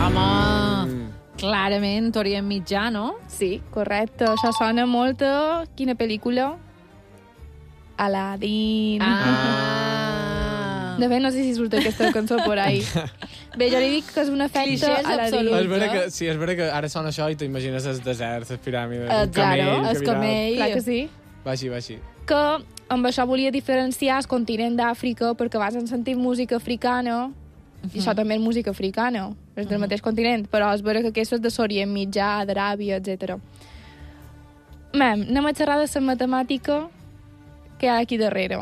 Home, clarament Orient Mitjà, no? Sí, correcte. Això sona molt a... Quina pel·lícula? Aladdin. De fet, no sé si surt aquesta cançó por ahí. Bé, jo li dic que és un efecte Clixés Aladdin. absoluts. És vera que, sí, és vera que ara sona això i t'imagines els deserts, les piràmides, un Claro, camell el camell. Clar que sí. Va així, va així. Que amb això volia diferenciar el continent d'Àfrica, perquè vas en sentir música africana, i això també és música africana, és del mateix continent, però és vera que aquesta és de l'Orient Mitjà, d'Aràbia, etc. Anem a xerrar de la matemàtica que hi ha aquí darrere.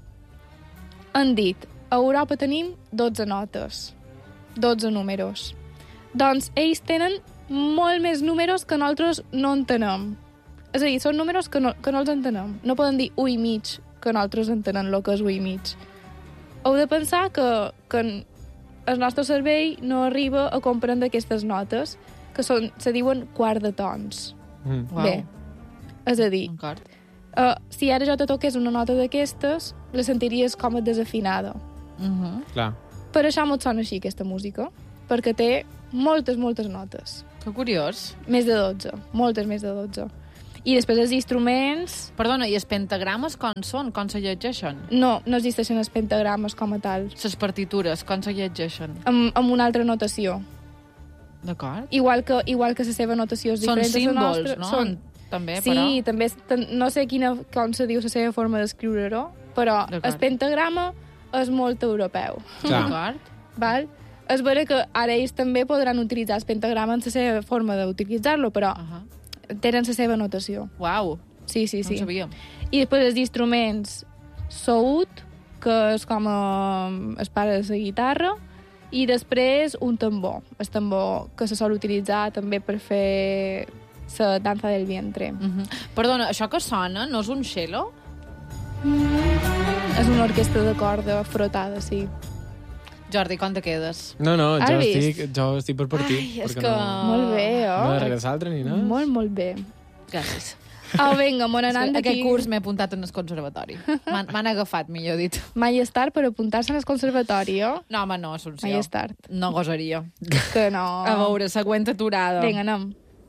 Han dit, a Europa tenim 12 notes, 12 números. Doncs ells tenen molt més números que nosaltres no entenem. És a dir, són números que no els entenem. No poden dir 1 i mig, que nosaltres entenem el que és 1 i mig. Heu de pensar que el nostre cervell no arriba a comprendre aquestes notes, que se diuen quart de tons. Wow. Bé, és a dir, D'acord. si ara jo te toqués una nota d'aquestes, la sentiries com a desafinada. Clar. Per això m'ho sona així, aquesta música, perquè té moltes, moltes notes. Que curiós. Més de 12, moltes més de 12. I després els instruments... Perdona, i els pentagrames com són? Com se llegeixen? No existeixen els pentagrames com a tal, Les partitures, com se llegeixen? amb una altra notació. D'acord. Igual que la seva notació és Són diferent de la símbols, nostra. no? També, Sí, però... també, no sé com se diu la seva forma d'escriure-ho, però D'acord. el pentagrama és molt europeu. Clar. D'acord. Val? És vera que ara ells també podran utilitzar el pentagrama en la seva forma d'utilitzar-lo, però tenen la seva notació. Uau, Sí, sí, no sí. ho sabia. I després els instruments saúd, que és com el pare de la guitarra, i després un tambor, el tambor que se sol utilitzar també per fer la dansa del vientre. Perdona, això que sona no és un cello? És una orquestra de corda frotada, sí. Jordi, com te quedes? No, Has vist? jo estic per partir. Ai, és perquè que... Molt bé, No oh? darrere l'altre ni no? Molt, molt bé. Gràcies. Au, vinga, mon anant d'aquí. Aquest curs m'he apuntat en el conservatori. M'han agafat, millor dit. Mai és tard per apuntar-se en el conservatori, oh? No, home, no, Assumpció. Mai és tard. No gosaria. Que no. A veure, següent aturada. Vinga, anem.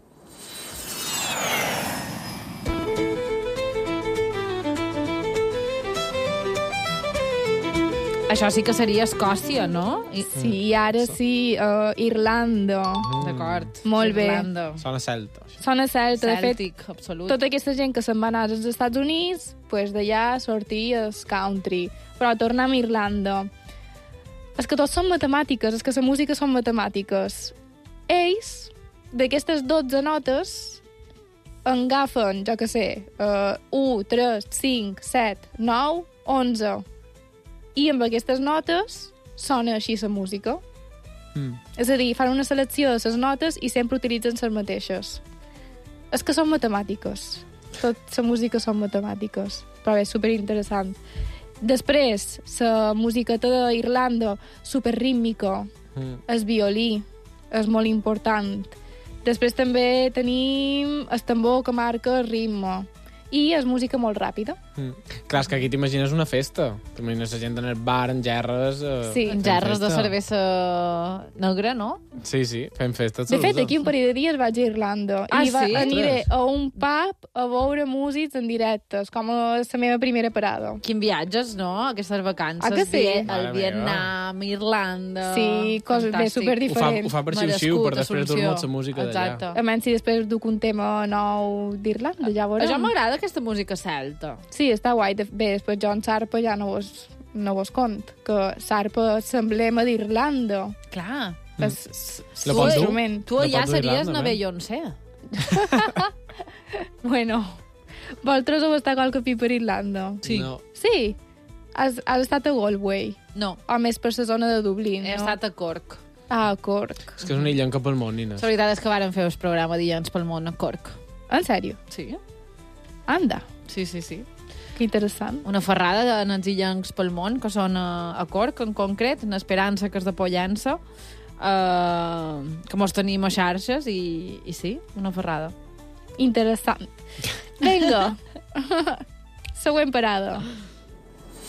Això sí que seria Escòcia, no? Sí, ara sí, Irlanda. D'acord. Molt bé. Irlanda. Sona celta. Això. Sona celta. De fet, Cèltic, absolut. tota aquesta gent que se'n va anar als Estats Units, pues d'allà sortia el country. Però tornem a Irlanda. És que tot són matemàtiques, és que la música són matemàtiques. Ells, d'aquestes 12 notes, en agafen, jo què sé, 1, 3, 5, 7, 9, 11. I amb aquestes notes sona així la música. És a dir, fan una selecció de les notes i sempre utilitzen les mateixes. És que són matemàtiques. Tot la música són matemàtiques. Però bé, superinteressant. Després, la musiqueta d'Irlanda, superrítmica, el violí, és molt important. Després també tenim el tambor que marca el ritme. I és música molt ràpida. Clar, és que aquí t'imagines una festa. T'imagines la gent en el bar, en gerres... Sí. En gerres de cervesa negra, no? Sí, sí, fem festa. De fet, aquí un parell de dies vaig a Irlanda. Ah, I sí? aniré a un pub a veure músics en directe. És com la meva primera parada. Quin viatges, no? Aquestes vacances. Ah, que sí? El Vietnam, Irlanda... Sí, coses bé Fantàstic. superdiferents. Ho fa per xiu-xiu, per després Assumpció. dur-nos la música d'allà. Exacte. A menys si després duc un tema nou d'Irlanda, ja veurem. Això m'agrada, aquesta música celta. Sí, està guai. Bé, després jo en Sarpa ja no vos cont, que Sarpa és l'emblema d'Irlanda. Clar. És La pots dur? l'instrument. Tu La allà pots dur a series Irlanda, una bé? Beyoncé. Bueno, vosaltres heu estat qualque pi per Irlanda? Sí. No. Sí? Has estat a Galway? No, O més per la zona de Dublín, he no? estat a Cork. Ah, a Cork. És que és una illenca pel món, Nina. La veritat és que varen fer el programa Dilluns pel món a Cork. En sèrio? Sí? Anda, Sí, sí, sí. que interessant. Una ferrada en els illencs pel món, que són a Cork, en concret, en Esperança, que és de Pollença, que mos tenim a xarxes, i sí, una ferrada. Interessant. Vinga. Següent parada.